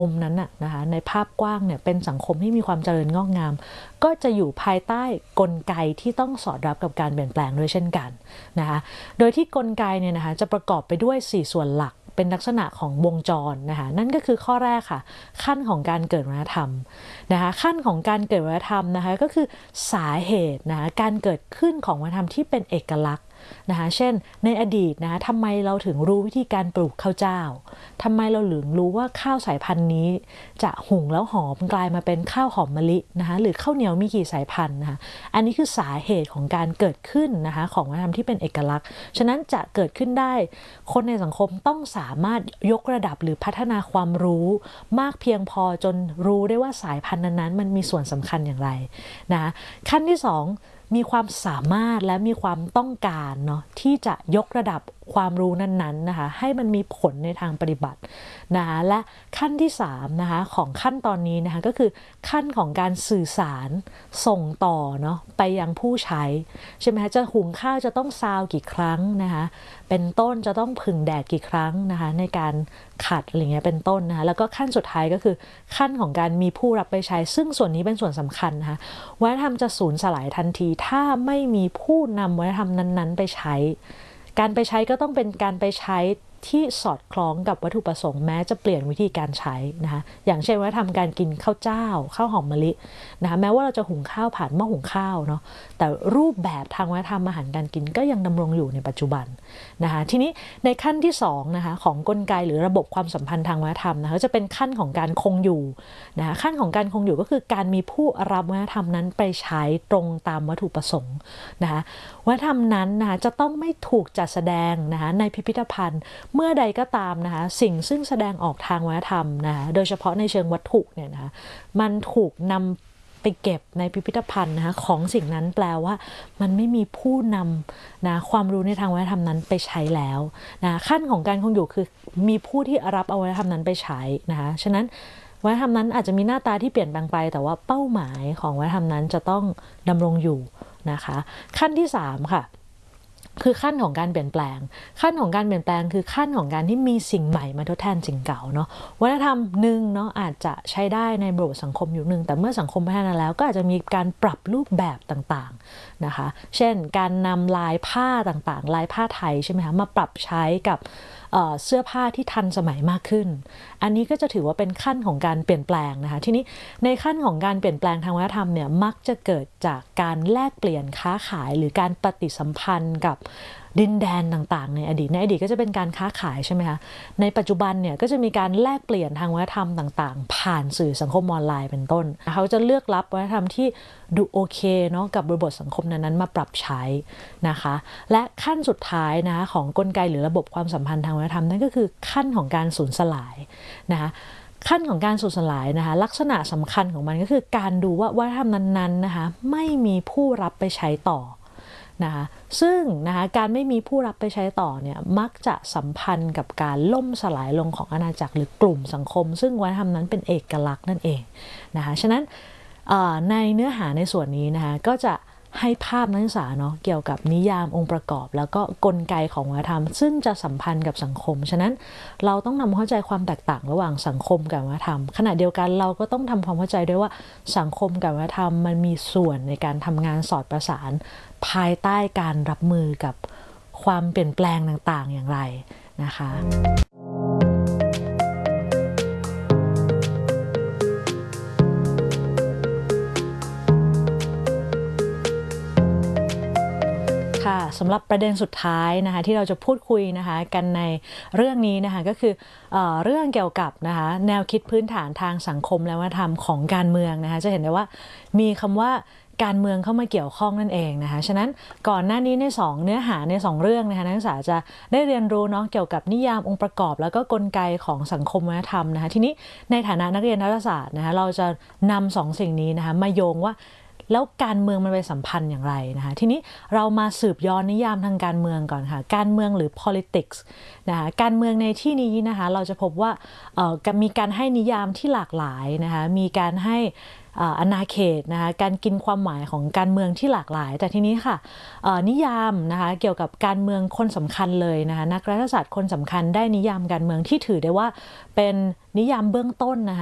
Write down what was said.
มนั้นนะคะในภาพกว้างเนี่ยเป็นสังคมที่มีความเจริญงอกงามก็จะอยู่ภายใต้กลไกที่ต้องสอดรับกับการเปลี่ยนแปลงด้วยเช่นกันนะคะโดยที่กลไกเนี่ยนะคะจะประกอบไปด้วย4ส่วนหลักเป็นลักษณะของวงจรนะคะนั่นก็คือข้อแรกค่ะขั้นของการเกิดวัฒนธรรมนะคะขั้นของการเกิดวัฒนธรรมนะคะก็คือสาเหตุนะคะการเกิดขึ้นของวัฒนธรรมที่เป็นเอกลักษณ์นะคะเช่นในอดีตนะคะทำไมเราถึงรู้วิธีการปลูกข้าวเจ้าทำไมเราถึงรู้ว่าข้าวสายพันธุ์นี้จะหุงแล้วหอมกลายมาเป็นข้าวหอมมะลินะคะหรือข้าวเหนียวมีกี่สายพันธุ์นะคะอันนี้คือสาเหตุของการเกิดขึ้นนะคะของวัฒนธรรมที่เป็นเอกลักษณ์ฉะนั้นจะเกิดขึ้นได้คนในสังคมต้องสามารถยกระดับหรือพัฒนาความรู้มากเพียงพอจนรู้ได้ว่าสายพันธุ์นั้นๆมันมีส่วนสำคัญอย่างไรนะขั้นที่2มีความสามารถและมีความต้องการเนาะที่จะยกระดับความรู้นั้นๆนะคะให้มันมีผลในทางปฏิบัตินะคะและขั้นที่3นะคะของขั้นตอนนี้นะคะก็คือขั้นของการสื่อสารส่งต่อเนาะไปยังผู้ใช้ใช่ไหมคะจะหุงข้าวจะต้องซาวกี่ครั้งนะคะเป็นต้นจะต้องผึ่งแดดกี่ครั้งนะคะในการขัดอะไรเงี้ยเป็นต้นนะคะแล้วก็ขั้นสุดท้ายก็คือขั้นของการมีผู้รับไปใช้ซึ่งส่วนนี้เป็นส่วนสำคัญนะคะวัฒนธรรมจะสูญสลายทันทีถ้าไม่มีผู้นำวัฒนธรรมนั้นๆไปใช้การไปใช้ก็ต้องเป็นการไปใช้ที่สอดคล้องกับวัตถุประสงค์แม้จะเปลี่ยนวิธีการใช้นะคะอย่างเช่นว่าทำการกินข้าวเจ้าข้าวหอมมะลินะคะแม้ว่าเราจะหุงข้าวผ่านหม้อหุงข้าวเนาะแต่รูปแบบทางวัฒนธรรมอาหารการกินก็ยังดำรงอยู่ในปัจจุบันนะคะทีนี้ในขั้นที่2นะคะของกลไกหรือระบบความสัมพันธ์ทางวัฒนธรรมนะคะจะเป็นขั้นของการคงอยู่นะคะขั้นของการคงอยู่ก็คือการมีผู้รับวัฒนธรรมนั้นไปใช้ตรงตามวัตถุประสงค์นะคะวัฒนธรรมนั้นนะคะจะต้องไม่ถูกจัดแสดงนะคะในพิพิธภัณฑ์เมื่อใดก็ตามนะคะสิ่งซึ่งแสดงออกทางวัฒนธรรมนะคะโดยเฉพาะในเชิงวัตถุเนี่ยนะคะมันถูกนำไปเก็บในพิพิธภัณฑ์นะคะของสิ่งนั้นแปลว่ามันไม่มีผู้นำนะความรู้ในทางวัฒนธรรมนั้นไปใช้แล้วนะขั้นของการคงอยู่คือมีผู้ที่รับเอาวัฒนธรรมนั้นไปใช้นะคะฉะนั้นวัฒนธรรมนั้นอาจจะมีหน้าตาที่เปลี่ยนแปลงไปแต่ว่าเป้าหมายของวัฒนธรรมนั้นจะต้องดำรงอยู่นะคะขั้นที่3ค่ะคือขั้นของการเปลี่ยนแปลงขั้นของการเปลี่ยนแปลงคือขั้นของการที่มีสิ่งใหม่มาทดแทนสิ่งเก่าเนาะวัฒนธรรมหนึ่งเนาะอาจจะใช้ได้ในบริบทสังคมอยู่หนึ่งแต่เมื่อสังคมพัฒนาแล้วก็อาจจะมีการปรับรูปแบบต่างๆนะคะเช่นการนำลายผ้าต่างๆลายผ้าไทยใช่ไหมคะมาปรับใช้กับเสื้อผ้าที่ทันสมัยมากขึ้นอันนี้ก็จะถือว่าเป็นขั้นของการเปลี่ยนแปลงนะคะทีนี้ในขั้นของการเปลี่ยนแปลงทางวัฒนธรรมเนี่ยมักจะเกิดจากการแลกเปลี่ยนค้าขายหรือการปฏิสัมพันธ์กับดินแดนต่างๆในอดีตก็จะเป็นการค้าขายใช่ไหมคะในปัจจุบันเนี่ยก็จะมีการแลกเปลี่ยนทางวัฒนธรรมต่างๆผ่านสื่อสังคมออนไลน์เป็นต้นเขาจะเลือกรับวัฒนธรรมที่ดูโอเคเนาะกับบริบทสังคมนั้นๆมาปรับใช้นะคะและขั้นสุดท้ายนะของกลไกหรือระบบความสัมพันธ์ทางวัฒนธรรมนั่นก็คือขั้นของการสูญสลายนะคะขั้นของการสูญสลายนะคะลักษณะสำคัญของมันก็คือการดูว่าวัฒนธรรมนั้นๆนะคะไม่มีผู้รับไปใช้ต่อนะคะซึ่งนะคะการไม่มีผู้รับไปใช้ต่อเนี่ยมักจะสัมพันธ์กับการล่มสลายลงของอาณาจักรหรือกลุ่มสังคมซึ่งวัฒนธรรมนั้นเป็นเอกลักษณ์นั่นเองนะคะฉะนั้นในเนื้อหาในส่วนนี้นะคะก็จะให้ภาพนักศึกษาเนาะเกี่ยวกับนิยามองค์ประกอบแล้วก็กลไกของวัฒนธรรมซึ่งจะสัมพันธ์กับสังคมฉะนั้นเราต้องทำเข้าใจความแตกต่างระหว่างสังคมกับวัฒนธรรมขณะเดียวกันเราก็ต้องทำความเข้าใจด้วยว่าสังคมกับวัฒนธรรมมันมีส่วนในการทำงานสอดประสานภายใต้การรับมือกับความเปลี่ยนแปลงต่างๆอย่างไรนะคะค่ะสำหรับประเด็นสุดท้ายนะคะที่เราจะพูดคุยนะคะกันในเรื่องนี้นะคะก็คือเรื่องเกี่ยวกับนะคะแนวคิดพื้นฐานทางสังคมและวัฒนธรรมของการเมืองนะคะจะเห็นได้ว่ามีคำว่าการเมืองเข้ามาเกี่ยวข้องนั่นเองนะคะฉะนั้นก่อนหน้านี้ใน2เนื้อหาใน2เรื่องนะคะนักศึกษาจะได้เรียนรู้เนาะเกี่ยวกับนิยามองค์ประกอบแล้วก็กลไกของสังคมวัฒนธรรมนะคะทีนี้ในฐานะนักเรียนรัฐศาสตร์นะคะเราจะนำ2สิ่งนี้นะคะมาโยงว่าแล้วการเมืองมันไปสัมพันธ์อย่างไรนะคะทีนี้เรามาสืบย้อนนิยามทางการเมืองก่อนค่ะการเมืองหรือ politics นะคะการเมืองในที่นี้นะคะเราจะพบว่ามีการให้นิยามที่หลากหลายนะคะมีการให้อาณาเขตนะคะการกินความหมายของการเมืองที่หลากหลายแต่ทีนี้ค่ะนิยามนะคะเกี่ยวกับการเมืองคนสำคัญเลยนะคะนักรัฐศาสตร์คนสำคัญได้นิยามการเมืองที่ถือได้ว่าเป็นนิยามเบื้องต้นนะคะ